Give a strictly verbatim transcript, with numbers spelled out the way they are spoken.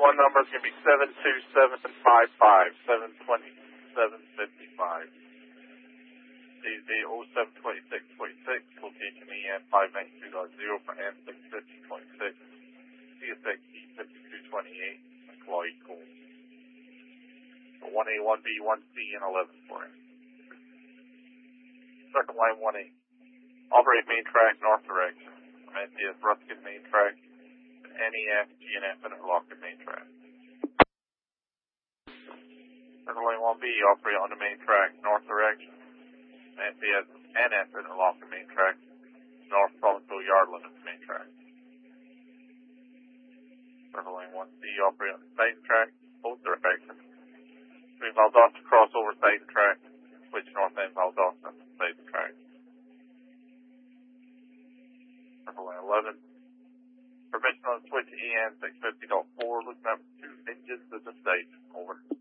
one number is going to be seven two seven five five, seven twenty-seven fifty-five. D Z oh seven twenty-six twenty-six, location E N five ninety-two dot zero for N six fifty twenty-six, C S X E fifty-two twenty-eight, McCloy Cole. So one A, one B, one C, and eleven for him. Second line one A. Operate main track north direction. M T S Ruskin main track. N E F, G N F, and Lockett main track. Second line one B. Operate on the main track north direction. M T S N F and Lockett main track. North Provinceville yard limits main track. Second line one C. Operate on the side track both directions. Between Valdosta crossover side track. Switch north end Valdosta side track. Circle line eleven. Permission on switch E N six fifty point four, looking up two engines to the state. Over.